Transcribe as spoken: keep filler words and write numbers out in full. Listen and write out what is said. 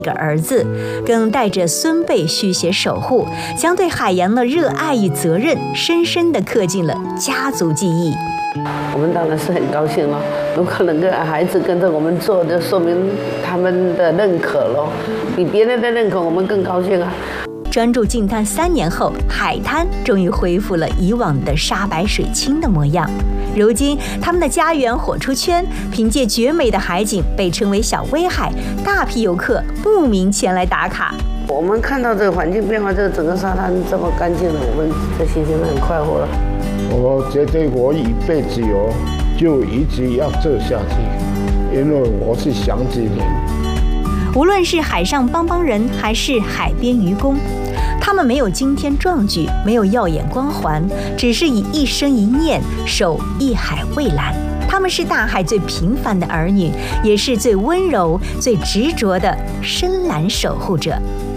个儿子，更带着孙辈续写守护，将对海洋的热爱与责任深深地刻进了家族记忆。 我们当然是很高兴了，如果能够孩子跟着我们做，就说明他们的认可了，比别人的认可我们更高兴啊。 专注净滩三年后，海滩终于恢复了以往的沙白水清的模样。如今，他们的家园火出圈，凭借绝美的海景被称为小威海，大批游客慕名前来打卡。 我们看到这个环境变化，这个整个沙滩这么干净了，我们的心情很快活了。 我觉得我一辈子哦，就一直要做下去，因为我是祥子人。 无论是海上帮帮人，还是海边渔工，他们没有惊天壮举，没有耀眼光环，只是以一生一念守一海蔚蓝。他们是大海最平凡的儿女，也是最温柔、最执着的深蓝守护者。